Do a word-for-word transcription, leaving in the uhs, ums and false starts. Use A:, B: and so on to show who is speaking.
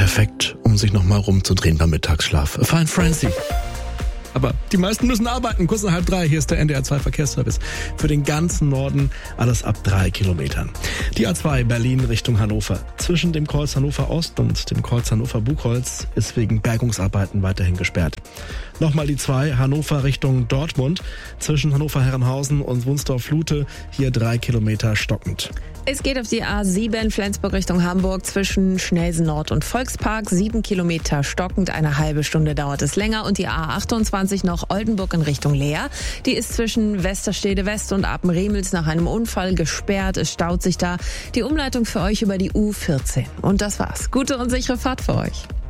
A: Perfekt, um sich nochmal rumzudrehen beim Mittagsschlaf. Fine Francie. Aber die meisten müssen arbeiten. Kurz nach halb drei. Hier ist der N D R zwei Verkehrsservice. Für den ganzen Norden alles ab drei Kilometern. Die A zwei Berlin Richtung Hannover. Zwischen dem Kreuz Hannover Ost und dem Kreuz Hannover Buchholz ist wegen Bergungsarbeiten weiterhin gesperrt. Nochmal die zwei Hannover Richtung Dortmund. Zwischen Hannover Herrenhausen und Wunsdorf-Lute hier drei Kilometer stockend.
B: Es geht auf die A sieben Flensburg Richtung Hamburg zwischen Schnelsen Nord und Volkspark. Sieben Kilometer stockend, eine halbe Stunde dauert es länger. Und die A achtundzwanzig noch Oldenburg in Richtung Leer. Die ist zwischen Westerstede West und Apen-Remels nach einem Unfall gesperrt. Es staut sich da. Die Umleitung für euch über die U vierzehn. Und das war's. Gute und sichere Fahrt für euch.